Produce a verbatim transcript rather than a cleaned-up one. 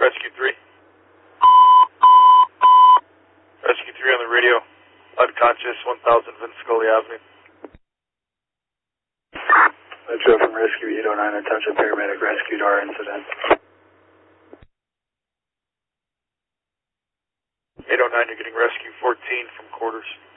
Rescue three. Rescue three on the radio. Unconscious, one thousand Vince Scully Avenue. Metro from Rescue eight oh nine, attention paramedic rescued our incident. eight oh nine, you're getting Rescue fourteen from quarters.